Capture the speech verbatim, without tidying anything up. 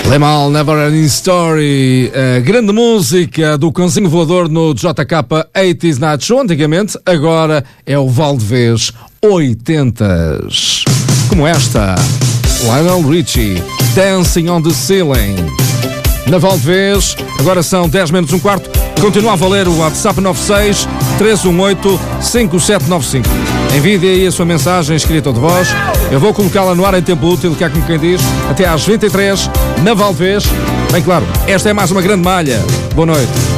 Lemal, Never Ending Story, a grande música do Cãozinho Voador no J K oitenta Night Show, antigamente, agora é o Valdevez oitentas. Como esta, Lionel Richie, Dancing on the Ceiling. Na Valdevez, agora são dez menos um quarto, continua a valer o WhatsApp nove seis, três um oito, cinco sete nove cinco. Envie aí a sua mensagem escrita ou de voz. Eu vou colocá-la no ar em tempo útil, que é como quem diz, até às vinte e três, na Valdevez. Bem claro, esta é mais uma grande malha. Boa noite.